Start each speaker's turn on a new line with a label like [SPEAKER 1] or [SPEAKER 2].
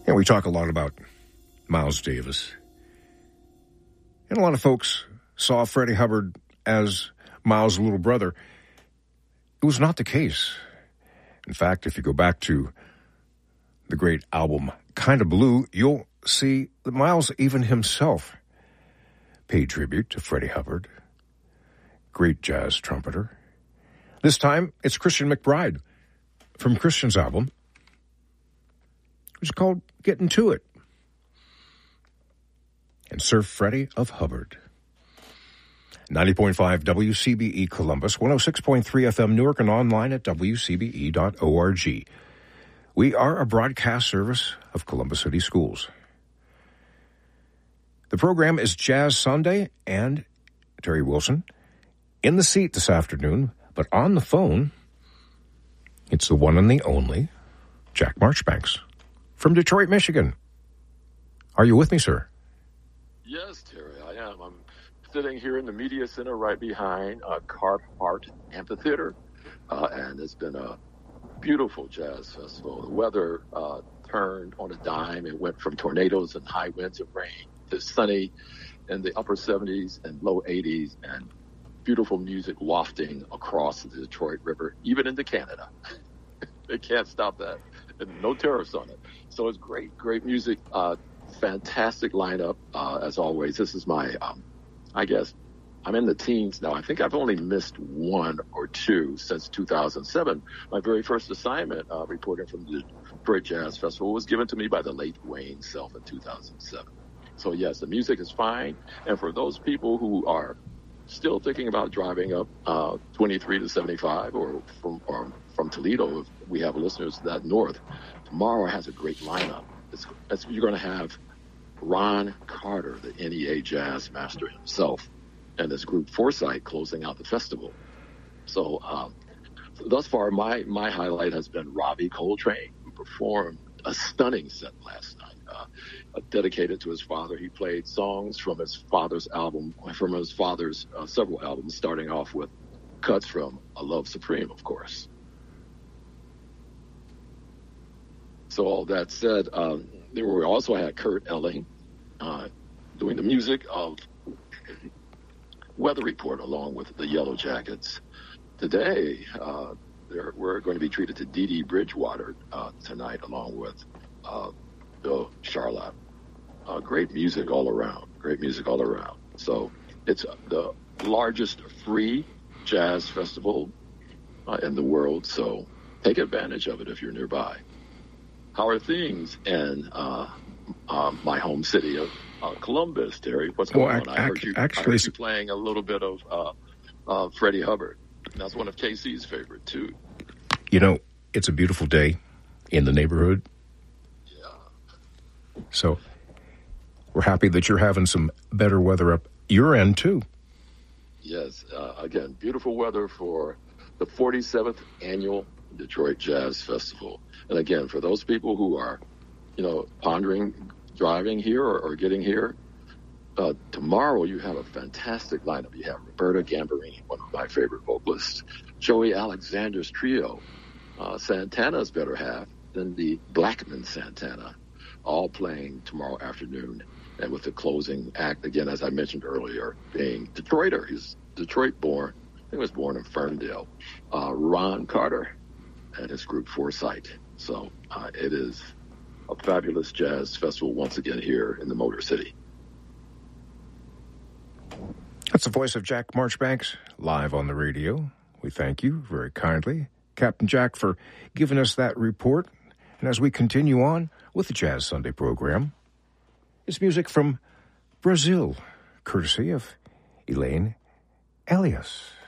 [SPEAKER 1] And we talk a lot about Miles Davis. And a lot of folks saw Freddie Hubbard as Miles' little brother. It was not the case. In fact, if you go back to the great album Kinda Blue, you'll see that Miles even himself paid tribute to Freddie Hubbard, great jazz trumpeter. This time, it's Christian McBride from Christian's album, which is called Getting to It. And Sir Freddie of Hubbard. 90.5 WCBE Columbus, 106.3 FM Newark, and online at wcbe.org. We are a broadcast service of Columbus City Schools. The program is Jazz Sunday, and Terry Wilson in the seat this afternoon, but on the phone, it's the one and the only Jack Marchbanks from Detroit, Michigan. Are you with me, sir?
[SPEAKER 2] Yes, Terry, I am. I'm sitting here in the media center right behind Carhart Amphitheater, and it's been a beautiful jazz festival. The weather turned on a dime. It went from tornadoes and high winds and rain to sunny in the upper 70s and low 80s, and beautiful music wafting across the Detroit River, even into Canada. They can't stop that. And no tariffs on it. So it's great music. Fantastic lineup, as always. This is my, I guess, I'm in the teens now. I think I've only missed one or two since 2007. My very first assignment, reporting from the Detroit Jazz Festival, was given to me by the late Wayne Self in 2007. So, yes, the music is fine. And for those people who are still thinking about driving up 23 to 75 or from Toledo, if we have listeners that north, tomorrow has a great lineup. You're going to have Ron Carter, the NEA jazz master himself, and his group Foresight closing out the festival. So thus far, my highlight has been Robbie Coltrane, who performed a stunning set last night, dedicated to his father. He played songs from his father's several albums, starting off with cuts from A Love Supreme, of course. So all that said, we also had Kurt Elling doing the music of Weather Report along with the Yellow Jackets. Today, we're going to be treated to Dee Dee Bridgewater tonight along with Bill Charlotte. Great music all around. So it's the largest free jazz festival in the world, so take advantage of it if you're nearby. How are things in my home city of Columbus, Terry? What's going on? I heard you playing a little bit of Freddie Hubbard. That's one of KC's favorite, too.
[SPEAKER 1] You know, it's a beautiful day in the neighborhood.
[SPEAKER 2] Yeah.
[SPEAKER 1] So we're happy that you're having some better weather up your end, too.
[SPEAKER 2] Yes. Again, beautiful weather for the 47th Annual Detroit Jazz Festival. And again, for those people who are, pondering driving here or getting here, tomorrow you have a fantastic lineup. You have Roberta Gambarini, one of my favorite vocalists, Joey Alexander's trio, Santana's better half, then the Blackman Santana, all playing tomorrow afternoon. And with the closing act, again, as I mentioned earlier, being Detroiter. He's Detroit-born. I think he was born in Ferndale. Ron Carter and his group Foresight. So it is a fabulous jazz festival once again here in the Motor City.
[SPEAKER 1] That's the voice of Jack Marchbanks, live on the radio. We thank you very kindly, Captain Jack, for giving us that report. And as we continue on with the Jazz Sunday program, it's music from Brazil, courtesy of Elaine Elias.